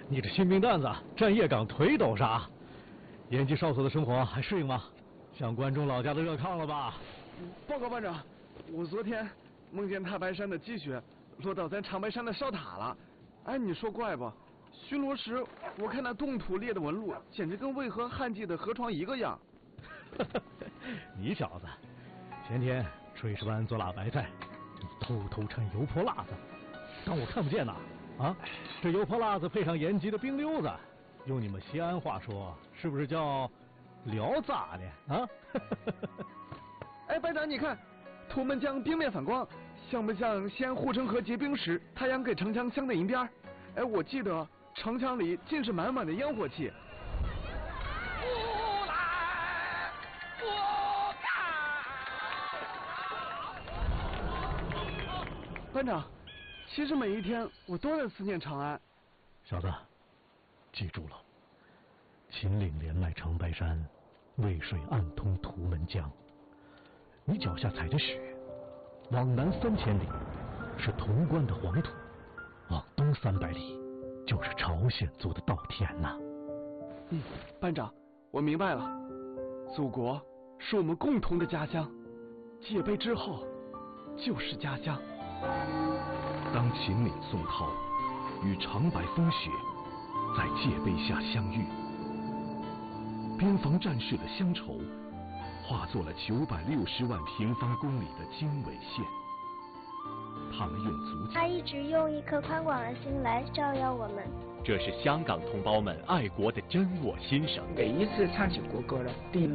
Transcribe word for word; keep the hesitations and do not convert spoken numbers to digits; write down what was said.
你这新兵蛋子，站夜岗腿抖啥？延吉哨所的生活还适应吗？像关中老家的热炕了吧？ 报告班长，我昨天梦见太白山的积雪落到咱长白山的哨塔了。哎，你说怪不？巡逻时我看那冻土裂的纹路，简直跟渭河旱季的河床一个样。 你小子，前天炊事班做辣白菜，你偷偷掺油泼辣子，当我看不见呐？啊，这油泼辣子配上延吉的冰溜子，用你们西安话说，是不是叫聊咋的啊？ 哎，班长，你看，图们江冰面反光，像不像西安护城河结冰时太阳给城墙镶的银边？哎，我记得城墙里尽是满满的烟火气。 不来不敢。 班长，其实每一天我都在思念长安。 小子，记住了，秦岭连麦长白山，渭水暗通图们江。你脚下踩着雪，往南三千里是潼关的黄土，往东三百里就是朝鲜族的稻田呐。 嗯，班长，我明白了。祖国是我们共同的家乡，界碑之后就是家乡。 当秦岭宋涛与长白风雪在界碑下相遇，边防战士的乡愁化作了九百六十万平方公里的经纬线。他们用足迹， 他一直用一颗宽广的心来照耀我们。 这是香港同胞们爱国的真我心声。 每一次唱起国歌呢，第一